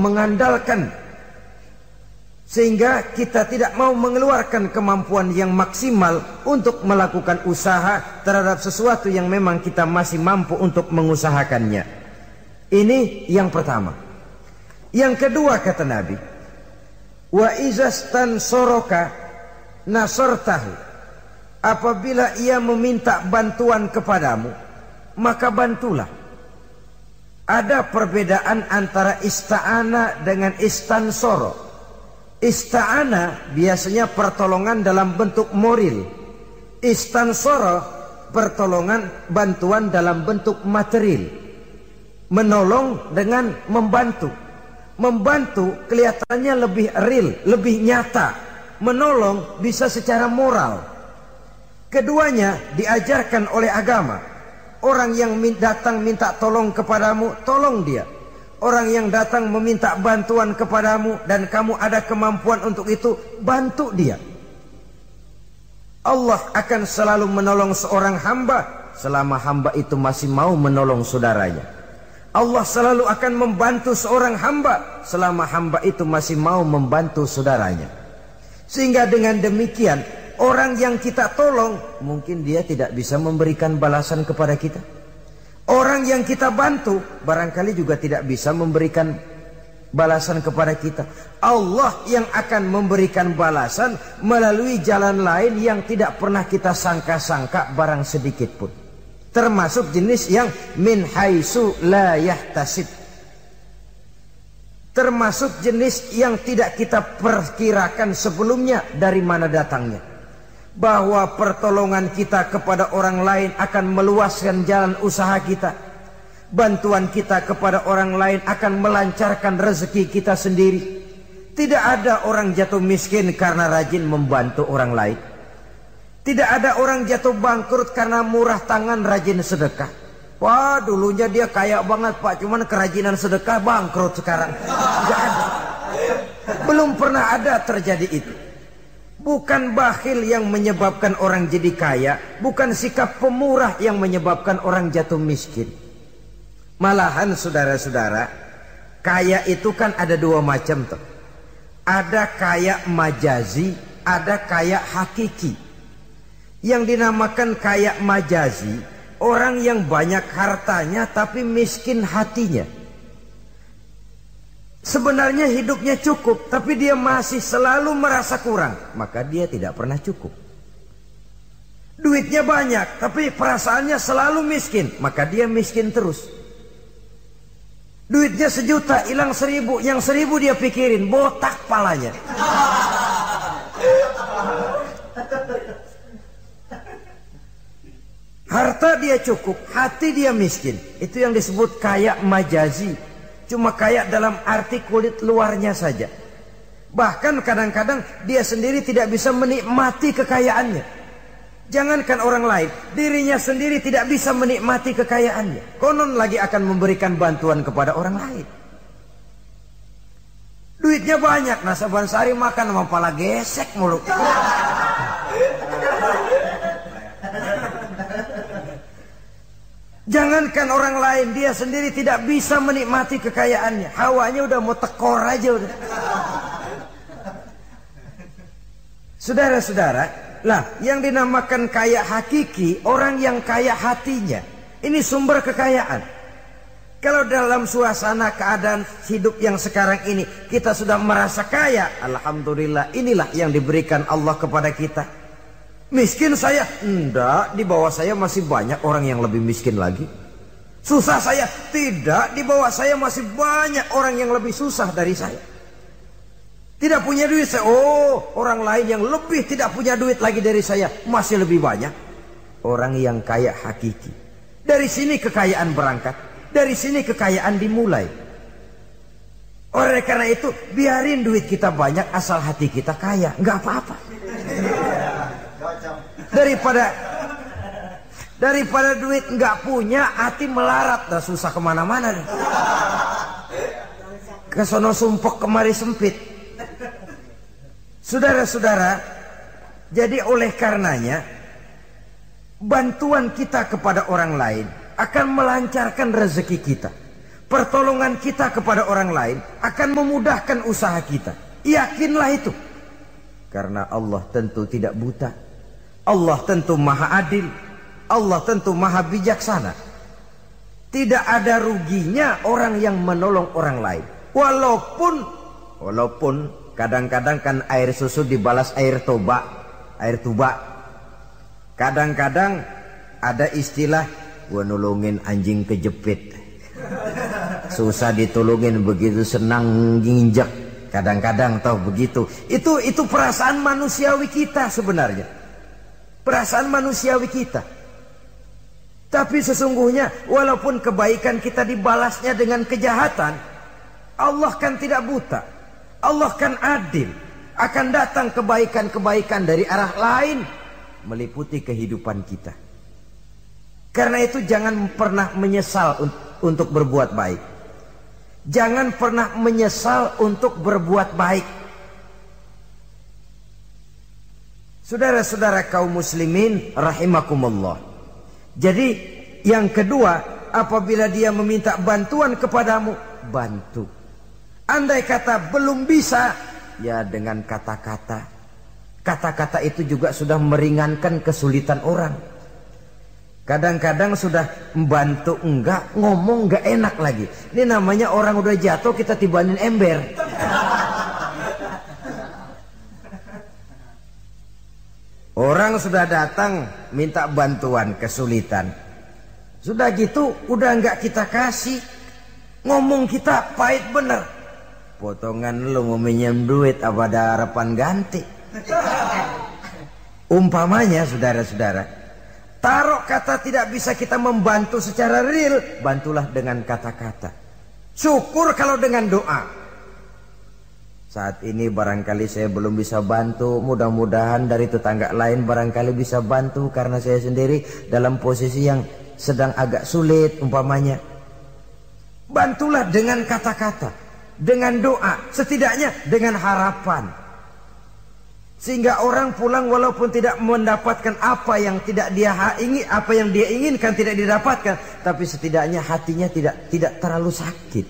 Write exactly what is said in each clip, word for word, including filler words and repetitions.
mengandalkan, sehingga kita tidak mau mengeluarkan kemampuan yang maksimal untuk melakukan usaha terhadap sesuatu yang memang kita masih mampu untuk mengusahakannya. Ini yang pertama. Yang kedua kata Nabi, wa izastan soroka nasortahu, apabila ia meminta bantuan kepadamu, maka bantulah. Ada perbedaan antara ista'ana dengan istansoro. Ista'ana biasanya pertolongan dalam bentuk moral. Istansoro pertolongan bantuan dalam bentuk material. Menolong dengan membantu. Membantu kelihatannya lebih real, lebih nyata. Menolong bisa secara moral. Keduanya diajarkan oleh agama. Orang yang datang minta tolong kepadamu, tolong dia. Orang yang datang meminta bantuan kepadamu dan kamu ada kemampuan untuk itu, bantu dia. Allah akan selalu menolong seorang hamba selama hamba itu masih mau menolong saudaranya. Allah selalu akan membantu seorang hamba selama hamba itu masih mau membantu saudaranya. Sehingga dengan demikian, orang yang kita tolong mungkin dia tidak bisa memberikan balasan kepada kita. Orang yang kita bantu barangkali juga tidak bisa memberikan balasan kepada kita. Allah yang akan memberikan balasan melalui jalan lain yang tidak pernah kita sangka-sangka barang sedikit pun. Termasuk jenis yang min haitsu la yahtasib. Termasuk jenis yang tidak kita perkirakan sebelumnya dari mana datangnya. Bahwa pertolongan kita kepada orang lain akan meluaskan jalan usaha kita. Bantuan kita kepada orang lain akan melancarkan rezeki kita sendiri. Tidak ada orang jatuh miskin karena rajin membantu orang lain. Tidak ada orang jatuh bangkrut karena murah tangan rajin sedekah. Wah, dulunya dia kaya banget Pak, cuman kerajinan sedekah bangkrut sekarang. Tidak ada. Belum pernah ada terjadi itu. Bukan bakhil yang menyebabkan orang jadi kaya, bukan sikap pemurah yang menyebabkan orang jatuh miskin. Malahan saudara-saudara, kaya itu kan ada dua macam tuh. Ada kaya majazi, ada kaya hakiki. Yang dinamakan kaya majazi, orang yang banyak hartanya tapi miskin hatinya. Sebenarnya hidupnya cukup, tapi dia masih selalu merasa kurang. Maka dia tidak pernah cukup. Duitnya banyak, tapi perasaannya selalu miskin. Maka dia miskin terus. Duitnya sejuta, hilang seribu. Yang seribu dia pikirin, botak palanya. Harta dia cukup, hati dia miskin. Itu yang disebut kaya majazi. Cuma kaya dalam arti kulit luarnya saja. Bahkan kadang-kadang dia sendiri tidak bisa menikmati kekayaannya. Jangankan orang lain, dirinya sendiri tidak bisa menikmati kekayaannya. Konon lagi akan memberikan bantuan kepada orang lain. Duitnya banyak, nah saban sehari makan sama pala gesek mulu. Jangankan orang lain, dia sendiri tidak bisa menikmati kekayaannya. Hawanya udah mau tekor aja udah. Saudara-saudara, lah yang dinamakan kaya hakiki, orang yang kaya hatinya. Ini sumber kekayaan. Kalau dalam suasana keadaan hidup yang sekarang ini kita sudah merasa kaya, alhamdulillah, inilah yang diberikan Allah kepada kita. Miskin saya? Enggak, di bawah saya masih banyak orang yang lebih miskin lagi. Susah saya? Tidak, di bawah saya masih banyak orang yang lebih susah dari saya. Tidak punya duit saya, oh orang lain yang lebih tidak punya duit lagi dari saya masih lebih banyak. Orang yang kaya hakiki. Dari sini kekayaan berangkat, dari sini kekayaan dimulai. Oleh karena itu biarin duit kita banyak asal hati kita kaya, nggak apa-apa. Daripada daripada duit nggak punya, hati melarat, dah susah kemana-mana. Kesono sumpek kemari sempit. Saudara-saudara, jadi oleh karenanya bantuan kita kepada orang lain akan melancarkan rezeki kita, Pertolongan kita kepada orang lain akan memudahkan usaha kita. Yakinlah itu. Karena Allah tentu tidak buta. Allah tentu maha adil. Allah tentu maha bijaksana. Tidak ada ruginya orang yang menolong orang lain. Walaupun Walaupun kadang-kadang kan air susu dibalas air toba, air tuba. Kadang-kadang ada istilah, gua nolongin anjing kejepit. Susah ditolongin, begitu senang nginjek. Kadang-kadang toh begitu. Itu itu perasaan manusiawi kita sebenarnya. Perasaan manusiawi kita. Tapi sesungguhnya walaupun kebaikan kita dibalasnya dengan kejahatan, Allah kan tidak buta. Allah kan adil. Akan datang kebaikan-kebaikan dari arah lain meliputi kehidupan kita. Karena itu jangan pernah menyesal untuk berbuat baik. Jangan pernah menyesal untuk berbuat baik. Saudara-saudara kaum muslimin rahimakumullah. Jadi yang kedua, apabila dia meminta bantuan kepadamu, bantu. Andai kata belum bisa, ya dengan kata-kata. Kata-kata itu juga sudah meringankan kesulitan orang. Kadang-kadang sudah membantu enggak, ngomong enggak enak lagi. Ini namanya orang udah jatuh kita tibanin ember. Orang sudah datang minta bantuan, kesulitan. Sudah gitu udah enggak kita kasih. Ngomong kita pahit bener. Potongan lu mau minjem duit apa ada harapan ganti? Umpamanya saudara-saudara, taruh kata tidak bisa kita membantu secara real, bantulah dengan kata-kata. Syukur kalau dengan doa. Saat ini barangkali saya belum bisa bantu, mudah-mudahan dari tetangga lain barangkali bisa bantu karena saya sendiri dalam posisi yang sedang agak sulit umpamanya. Bantulah dengan kata-kata. Dengan doa, setidaknya dengan harapan. Sehingga orang pulang walaupun tidak mendapatkan apa yang tidak dia ingin, apa yang dia inginkan tidak didapatkan, tapi setidaknya hatinya tidak tidak terlalu sakit.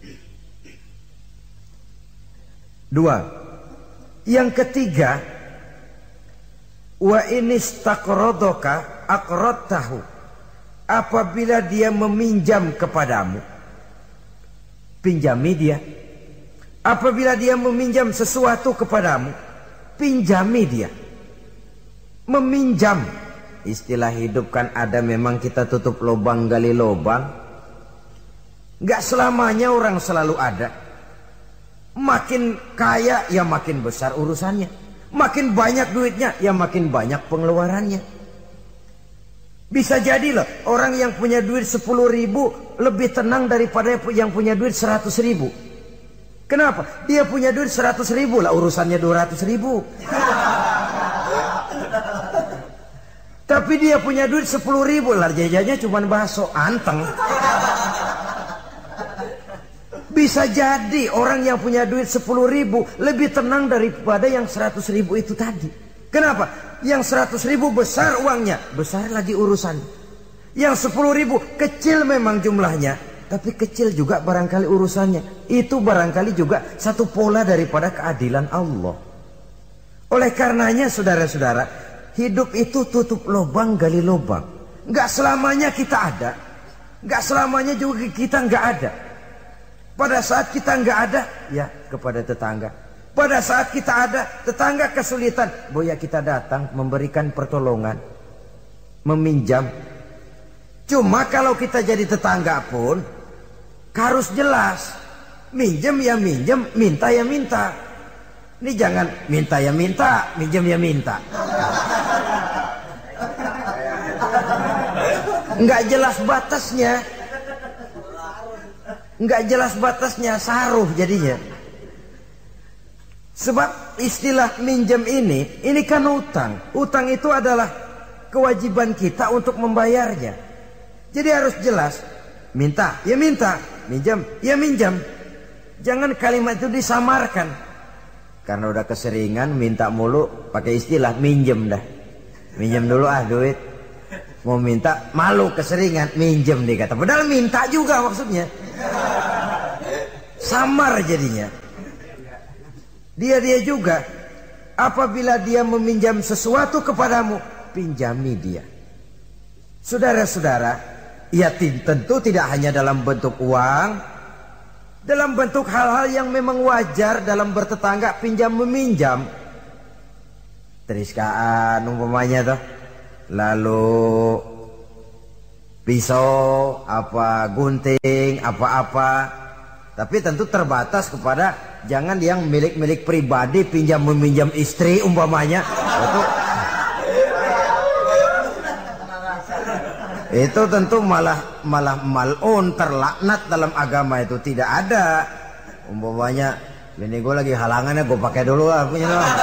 Dua. Yang ketiga, wa inistaqradaka aqradtahu. Apabila dia meminjam kepadamu, pinjami dia. Apabila dia meminjam sesuatu kepadamu, pinjami dia. Meminjam, istilah hidup kan ada, memang kita tutup lubang gali lubang. Gak selamanya orang selalu ada. Makin kaya ya makin besar urusannya. Makin banyak duitnya ya makin banyak pengeluarannya. Bisa jadi loh orang yang punya duit sepuluh ribu lebih tenang daripada yang punya duit seratus ribu. Kenapa? Dia punya duit seratus ribu lah, urusannya dua ratus ribu. Tapi dia punya duit sepuluh ribu lah, jajannya cuma bakso anteng. Bisa jadi orang yang punya duit sepuluh ribu lebih tenang daripada yang seratus ribu itu tadi. Kenapa? Yang seratus ribu besar uangnya, besar lagi urusan. Yang sepuluh ribu kecil memang jumlahnya, tapi kecil juga barangkali urusannya. Itu barangkali juga satu pola daripada keadilan Allah. Oleh karenanya saudara-saudara, hidup itu tutup lubang gali lubang. Gak selamanya kita ada, gak selamanya juga kita gak ada. Pada saat kita gak ada, ya kepada tetangga. Pada saat kita ada, tetangga kesulitan, boya kita datang memberikan pertolongan, meminjam. Cuma kalau kita jadi tetangga pun harus jelas, minjem ya minjem, minta ya minta. Ini jangan minta ya minta, minjem ya minta. Nggak jelas batasnya, nggak jelas batasnya, saruh jadinya. Sebab istilah minjem ini, ini kan utang. Utang itu adalah kewajiban kita untuk membayarnya. Jadi harus jelas. Minta, ya minta. Minjam, ya minjam. Jangan kalimat itu disamarkan. Karena udah keseringan minta mulu, pakai istilah minjem dah. Minjem dulu ah duit. Mau minta, malu keseringan, minjem dikata. Padahal minta juga maksudnya. samar jadinya. Dia-dia juga apabila dia meminjam sesuatu kepadamu, pinjami dia. Saudara-saudara, ya tentu tidak hanya dalam bentuk uang, dalam bentuk hal-hal yang memang wajar dalam bertetangga, pinjam meminjam. Teriskaan umpamanya tuh, lalu pisau, apa gunting, apa-apa. Tapi tentu terbatas kepada jangan yang milik-milik pribadi pinjam meminjam istri umpamanya. Itu, itu tentu malah malah mal'un, terlaknat dalam agama itu tidak ada. Umpamanya ini gue lagi halangannya gue pakai dulu lah punya doang.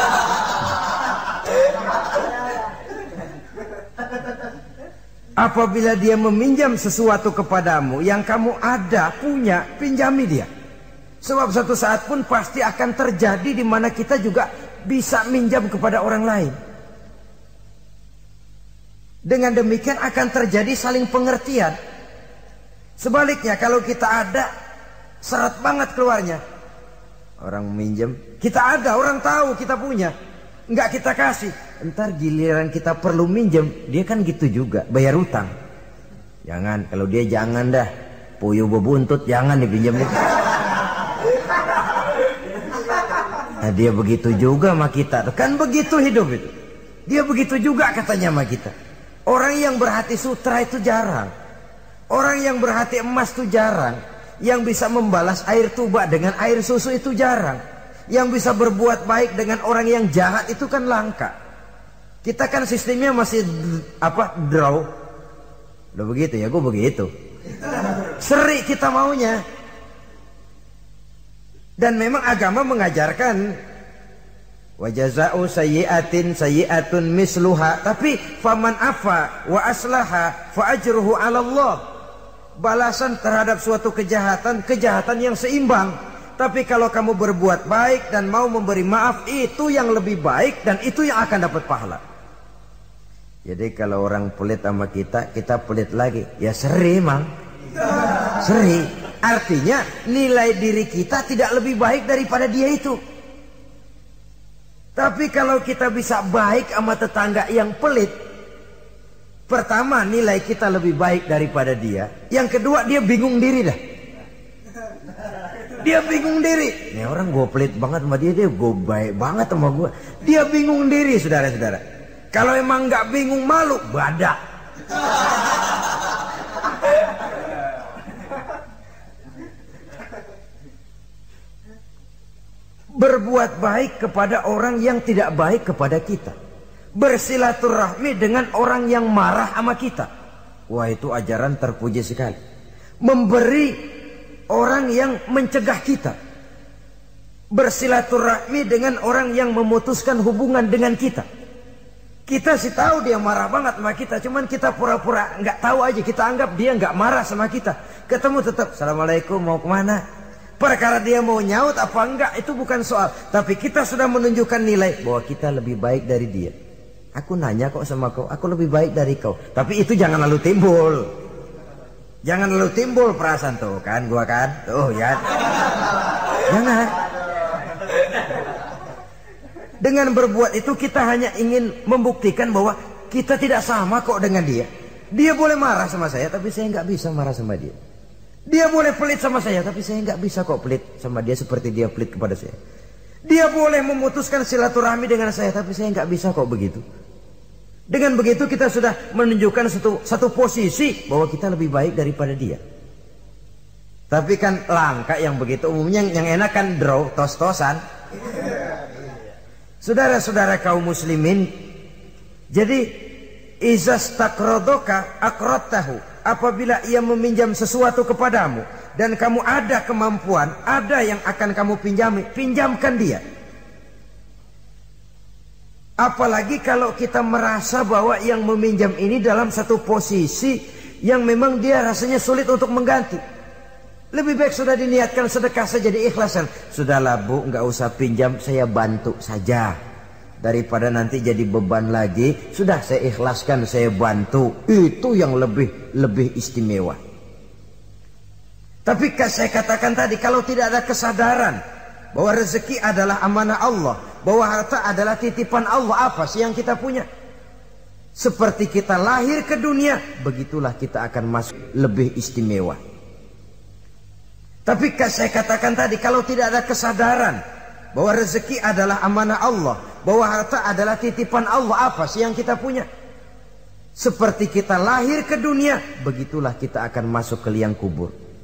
Apabila dia meminjam sesuatu kepadamu yang kamu ada, punya, pinjami dia. Sebab suatu saat pun pasti akan terjadi di mana kita juga bisa minjam kepada orang lain. Dengan demikian akan terjadi saling pengertian. Sebaliknya kalau kita ada, seret banget keluarnya. Orang minjam, kita ada, orang tahu kita punya, nggak kita kasih. Entar giliran kita perlu minjem, dia kan gitu juga, bayar utang. Jangan, kalau dia jangan dah, puyuh bebuntut, jangan dipinjam. Nah dia begitu juga sama kita, kan begitu hidup itu. Dia begitu juga katanya sama kita. Orang yang berhati sutra itu jarang. Orang yang berhati emas itu jarang. Yang bisa membalas air tuba dengan air susu itu jarang. Yang bisa berbuat baik dengan orang yang jahat itu kan langka. Kita kan sistemnya masih apa draw. Udah begitu ya, gue begitu. Seri kita maunya. Dan memang agama mengajarkan wa jaza'u sayyi'atin sayyi'atun misluha, tapi faman afa wa aslaha fa ajruhu 'ala Allah. Balasan terhadap suatu kejahatan, kejahatan yang seimbang. Tapi kalau kamu berbuat baik dan mau memberi maaf, itu yang lebih baik dan itu yang akan dapat pahala. Jadi kalau orang pelit sama kita, kita pelit lagi. Ya seri mang. Seri. Artinya nilai diri kita tidak lebih baik daripada dia itu. Tapi kalau kita bisa baik sama tetangga yang pelit, pertama nilai kita lebih baik daripada dia. Yang kedua dia bingung diri dah. Dia bingung diri. Ini orang gue pelit banget sama dia, dia gue baik banget sama gue. Dia bingung diri saudara-saudara. Kalau emang nggak bingung malu, badak. Berbuat baik kepada orang yang tidak baik kepada kita. Bersilaturahmi dengan orang yang marah sama kita. Wah itu ajaran terpuji sekali. Memberi orang yang mencegah kita. Bersilaturahmi dengan orang yang memutuskan hubungan dengan kita. Kita sih tahu dia marah banget sama kita, cuman kita pura-pura nggak tahu aja, kita anggap dia nggak marah sama kita. Ketemu tetap, assalamualaikum, mau kemana? Perkara dia mau nyaut apa enggak itu bukan soal, tapi kita sudah menunjukkan nilai bahwa kita lebih baik dari dia. Aku nanya kok sama kau, aku lebih baik dari kau. Tapi itu jangan lalu timbul, jangan lalu timbul perasaan tuh kan, gua kan, tuh ya, jangan. Dengan berbuat itu kita hanya ingin membuktikan bahwa kita tidak sama kok dengan dia. Dia boleh marah sama saya, tapi saya nggak bisa marah sama dia. Dia boleh pelit sama saya, tapi saya nggak bisa kok pelit sama dia seperti dia pelit kepada saya. Dia boleh memutuskan silaturahmi dengan saya, tapi saya nggak bisa kok begitu. Dengan begitu kita sudah menunjukkan satu, satu posisi bahwa kita lebih baik daripada dia. Tapi kan langka yang begitu, umumnya yang enak kan draw, tos-tosan. Saudara-saudara kaum muslimin, jadi izas takrodoka akrotahu, apabila ia meminjam sesuatu kepadamu dan kamu ada kemampuan, ada yang akan kamu pinjami, pinjamkan dia. Apalagi kalau kita merasa bahwa yang meminjam ini dalam satu posisi yang memang dia rasanya sulit untuk mengganti. Lebih baik sudah diniatkan sedekah saja, diikhlasan. Sudahlah bu, nggak usah pinjam, saya bantu saja. Daripada nanti jadi beban lagi, sudah saya ikhlaskan, saya bantu. Itu yang lebih lebih istimewa. Tapi saya katakan tadi, kalau tidak ada kesadaran bahwa rezeki adalah amanah Allah, bahwa harta adalah titipan Allah, apa sih yang kita punya? Seperti kita lahir ke dunia, begitulah kita akan masuk lebih istimewa. Tapi saya katakan tadi, kalau tidak ada kesadaran bahwa rezeki adalah amanah Allah, bahwa harta adalah titipan Allah, apa sih yang kita punya? Seperti kita lahir ke dunia, begitulah kita akan masuk ke liang kubur.